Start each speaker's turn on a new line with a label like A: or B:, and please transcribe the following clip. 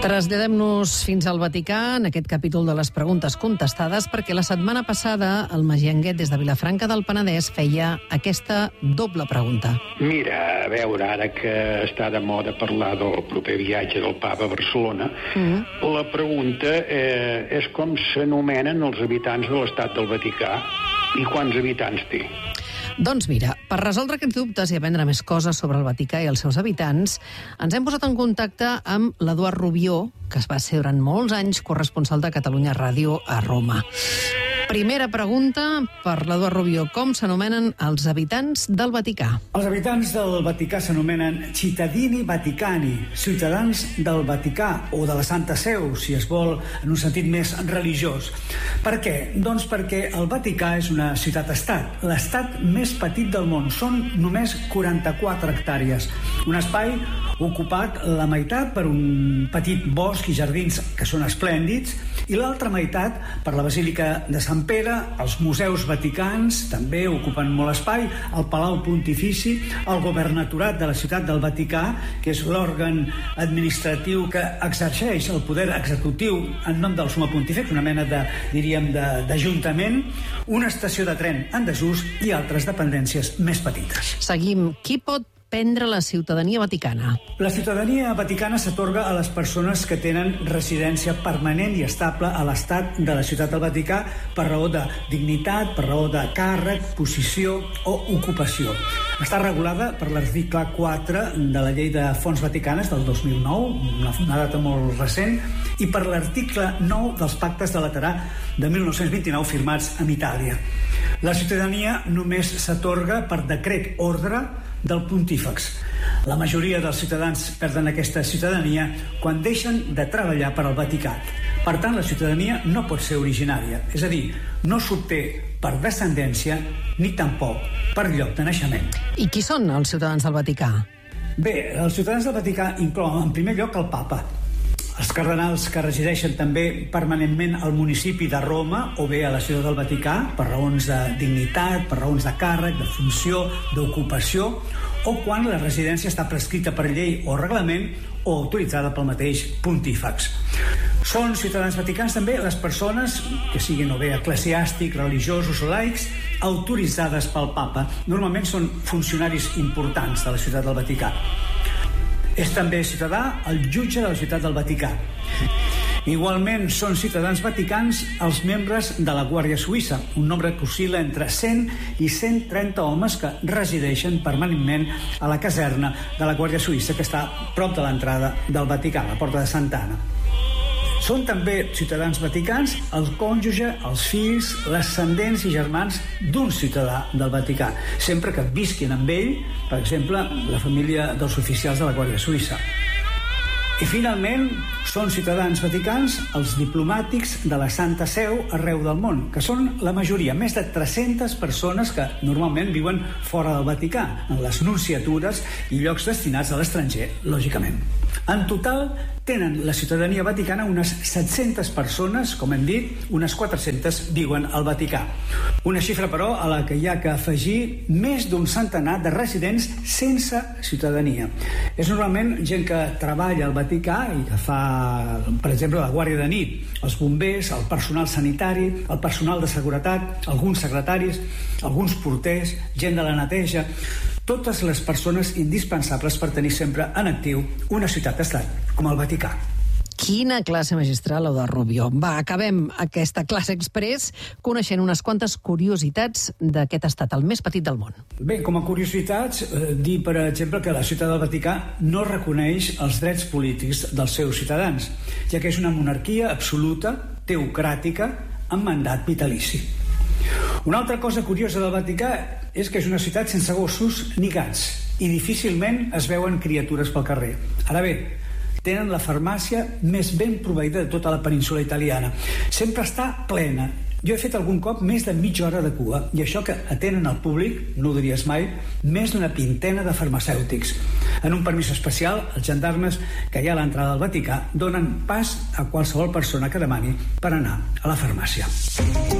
A: Traslladem-nos fins al Vaticà en aquest capítol de les preguntes contestades, perquè la setmana passada el Magí Anguet des de Vilafranca del Penedès feia aquesta doble pregunta.
B: Mira, a veure, ara que està de moda parlar del proper viatge del Papa a Barcelona, la pregunta és com s'anomenen els habitants de l'estat del Vaticà i quants habitants té.
A: Doncs mira, per resoldre aquests dubtes i aprendre més coses sobre el Vaticà i els seus habitants, ens hem posat en contacte amb l'Eduard Rubió, que es va ser durant molts anys corresponsal de Catalunya Ràdio a Roma. Primera pregunta per l'Eduard Rubió. Com s'anomenen els habitants del Vaticà?
C: Els habitants del Vaticà s'anomenen cittadini vaticani, ciutadans del Vaticà o de la Santa Seu, si es vol, en un sentit més religiós. Per què? Doncs perquè el Vaticà és una ciutat-estat, l'estat més petit del món. Són només 44 hectàrees. Un espai ocupat la meitat per un petit bosc i jardins que són esplèndids i l'altra meitat per la Basílica de Sant Pere, els museus vaticans també ocupen molt espai, el Palau Pontifici, el governatorat de la ciutat del Vaticà, que és l'òrgan administratiu que exerceix el poder executiu en nom del Summe Pontífex, una mena d'ajuntament, una estació de tren en desús i altres dependències més petites.
A: Seguim. Qui pot prendre la ciutadania vaticana?
C: La ciutadania vaticana s'atorga a les persones que tenen residència permanent i estable a l'estat de la ciutat del Vaticà per raó de dignitat, per raó de càrrec, posició o ocupació. Està regulada per l'article 4 de la Llei de Fonts Vaticanes del 2009, una data molt recent, i per l'article 9 dels Pactes de Laterà de 1929 firmats amb Itàlia. La ciutadania només s'atorga per decret ordre del pontífex. La majoria dels ciutadans perden aquesta ciutadania quan deixen de treballar per al Vaticà. Per tant, la ciutadania no pot ser originària, és a dir, no s'obté per descendència ni tampoc per lloc de naixement.
A: I qui són els ciutadans del Vaticà?
C: Bé, els ciutadans del Vaticà inclouen en primer lloc el Papa, els cardenals que resideixen també permanentment al municipi de Roma o bé a la ciutat del Vaticà per raons de dignitat, per raons de càrrec, de funció, d'ocupació, o quan la residència està prescrita per llei o reglament o autoritzada pel mateix pontífex. Són ciutadans vaticans també les persones que siguin o bé eclesiàstics, religiosos o laics autoritzades pel Papa. Normalment són funcionaris importants de la ciutat del Vaticà. És també ciutadà el jutge de la ciutat del Vaticà. Igualment són ciutadans vaticans els membres de la Guàrdia Suïssa, un nombre que oscil·la entre 100 i 130 homes que resideixen permanentment a la caserna de la Guàrdia Suïssa, que està prop de l'entrada del Vaticà, la Porta de Santa Anna. Són també ciutadans vaticans el cònjuge, els fills, descendents i germans d'un ciutadà del Vaticà, sempre que visquin amb ell, per exemple, la família dels oficials de la Guàrdia Suïssa. I finalment són ciutadans vaticans els diplomàtics de la Santa Seu arreu del món, que són la majoria, més de 300 persones que normalment viuen fora del Vaticà, en les nunciatures i llocs destinats a l'estranger, lògicament. En total tenen la ciutadania vaticana unes 700 persones, com hem dit, unes 400 viuen al Vaticà. Una xifra, però, a la que hi ha que afegir més d'un centenar de residents sense ciutadania. És normalment gent que treballa al Vaticà i que fa, per exemple, la guàrdia de nit, els bombers, el personal sanitari, el personal de seguretat, alguns secretaris, alguns porters, gent de la neteja, totes les persones indispensables per tenir sempre en actiu una ciutat-estat, com el Vaticà.
A: Quina classe magistral, Eduard Rubió. Va, acabem aquesta classe express coneixent unes quantes curiositats d'aquest estat, el més petit del món.
C: Bé, com a curiositats, dir, per exemple, que la ciutat del Vaticà no reconeix els drets polítics dels seus ciutadans, ja que és una monarquia absoluta, teocràtica, amb mandat vitalici. Una altra cosa curiosa del Vaticà és que és una ciutat sense gossos ni gats i difícilment es veuen criatures pel carrer. Ara bé, tenen la farmàcia més ben proveïda de tota la península italiana. Sempre està plena. Jo he fet algun cop més de mitja hora de cua i això que atenen al públic, no ho diries mai, més d'una vintena de farmacèutics. En un permís especial, els gendarmes que hi ha a l'entrada del Vaticà donen pas a qualsevol persona que demani per anar a la farmàcia.